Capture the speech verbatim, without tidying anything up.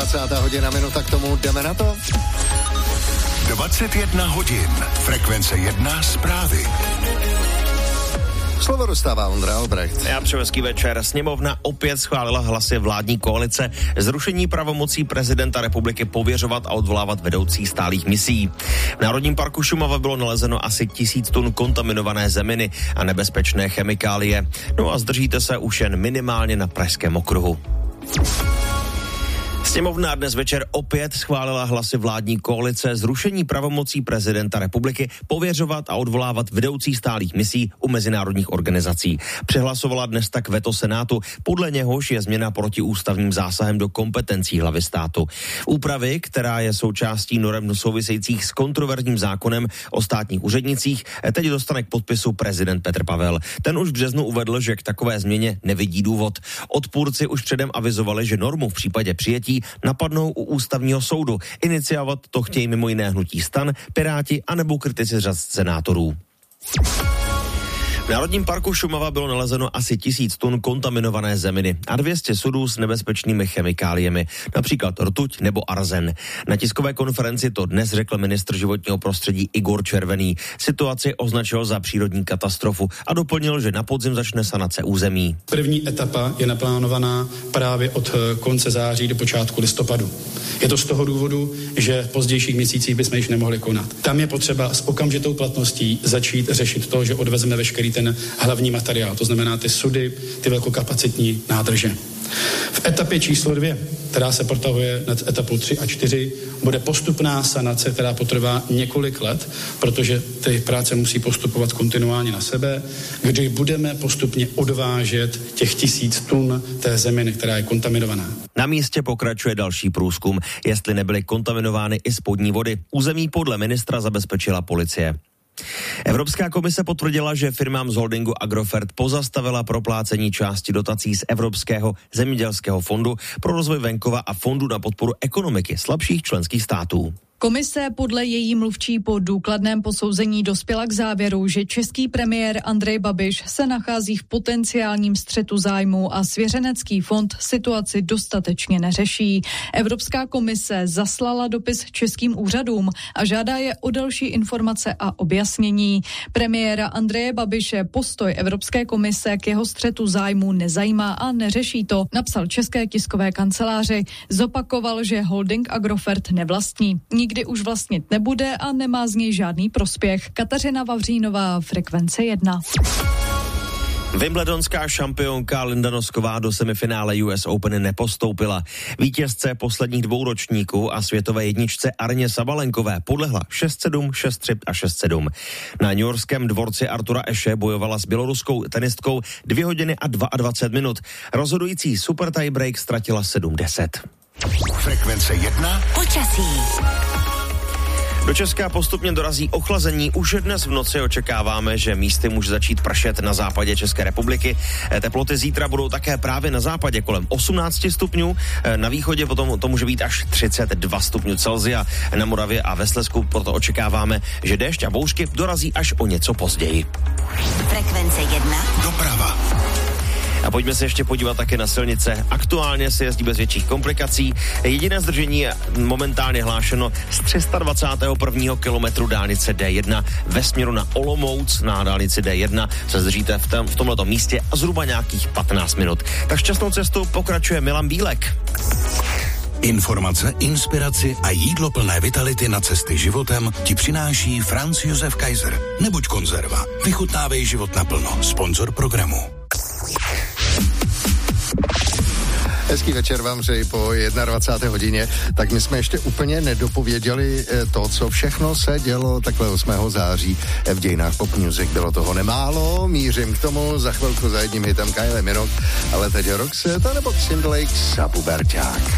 dvacátá hodina, minuta k tomu, jdeme na to? dvacet jedna hodin, frekvence jedna, zprávy. Slovo dostává Ondra Albrecht. Já přeju hezký večer. Sněmovna opět schválila hlasy vládní koalice zrušení pravomocí prezidenta republiky pověřovat a odvolávat vedoucí stálých misí. V Národním parku Šumava bylo nalezeno asi tisíc tun kontaminované zeminy a nebezpečné chemikálie. No a zdržíte se už jen minimálně na Pražském okruhu. Sněmovna dnes večer opět schválila hlasy vládní koalice zrušení pravomocí prezidenta republiky pověřovat a odvolávat vedoucí stálých misí u mezinárodních organizací. Přehlasovala dnes tak veto Senátu, podle něhož je změna protiústavním zásahem do kompetencí hlavy státu. Úpravy, která je součástí norem souvisejících s kontroverzním zákonem o státních úřednicích, teď dostane k podpisu prezident Petr Pavel. Ten už v březnu uvedl, že k takové změně nevidí důvod. Odpůrci už předem avizovali, že normu v případě přijetí napadnou u ústavního soudu. Iniciovat to chtějí mimo jiné hnutí STAN, Piráti anebo kritici z řad senátorů. V Národním parku Šumava bylo nalezeno asi tisíc tun kontaminované zeminy a dvě stě sudů s nebezpečnými chemikáliemi, například rtuť nebo arzen. Na tiskové konferenci to dnes řekl ministr životního prostředí Igor Červený. Situaci označil za přírodní katastrofu a doplnil, že na podzim začne sanace území. První etapa je naplánovaná právě od konce září do počátku listopadu. Je to z toho důvodu, že v pozdějších měsících bychom již nemohli konat. Tam je potřeba s okamžitou platností začít řešit to, že odvezeme veškerý ten hlavní materiál, to znamená ty sudy, ty velkokapacitní nádrže. V etapě číslo dvě, která se protahuje nad etapou tři a čtyři, bude postupná sanace, která potrvá několik let, protože ty práce musí postupovat kontinuálně na sebe, kdy budeme postupně odvážet těch tisíc tun té zeminy, která je kontaminovaná. Na místě pokračuje další průzkum, jestli nebyly kontaminovány i spodní vody. Území podle ministra zabezpečila policie. Evropská komise potvrdila, že firmám z holdingu Agrofert pozastavila proplácení části dotací z Evropského zemědělského fondu pro rozvoj venkova a fondu na podporu ekonomiky slabších členských států. Komise podle její mluvčí po důkladném posouzení dospěla k závěru, že český premiér Andrej Babiš se nachází v potenciálním střetu zájmu a svěřenecký fond situaci dostatečně neřeší. Evropská komise zaslala dopis českým úřadům a žádá je o další informace a objasnění. Premiéra Andreje Babiše postoj Evropské komise k jeho střetu zájmu nezajímá a neřeší to, napsal české tiskové kanceláři. Zopakoval, že holding Agrofert nevlastní. Nikdy už vlastnit nebude a nemá z něj žádný prospěch. Kateřina Vavřínová, Frekvence jedna. Wimbledonská šampionka Linda Nosková do semifinále U S Open nepostoupila. Vítězce posledních dvou ročníků a světové jedničce Aryně Sabalenkové podlehla šest sedm, šest tři a šest sedm. Na newyorském dvorci Artura Ashe bojovala s běloruskou tenistkou dvě hodiny a dvacet dva minut. Rozhodující super tiebreak ztratila sedm deset. Frekvence jedna. Počasí. Do Česka postupně dorazí ochlazení. Už dnes v noci očekáváme, že místy může začít pršet na západě České republiky. Teploty zítra budou také právě na západě kolem osmnáct stupňů. Na východě potom to může být až třicet dva stupňů Celsia. Na Moravě a ve Slezsku proto očekáváme, že déšť a bouřky dorazí až o něco později. Frekvence jedna. Doprava. A pojďme se ještě podívat také na silnice. Aktuálně se jezdí bez větších komplikací. Jediné zdržení je momentálně hlášeno z tři sta dvacátého prvního kilometru dálnice D jedna ve směru na Olomouc. Na dálnici D jedna se zdržíte v, tom, v tomhletom místě zhruba nějakých patnáct minut. Tak šťastnou cestou pokračuje Milan Bílek. Informace, inspiraci a jídlo plné vitality na cesty životem ti přináší Franz Josef Kaiser. Nebuď konzerva. Vychutnávej život naplno. Sponzor programu. Hezký večer vám přeji po dvacáté jedné hodině. Tak my jsme ještě úplně nedopověděli to, co všechno se dělo takhle osmého září v dějinách pop music. Bylo toho nemálo, mířím k tomu, za chvilku za jedním hitem Kylie Minogue, ale teď Roxette nebo Cindy Lakes a Puberťák.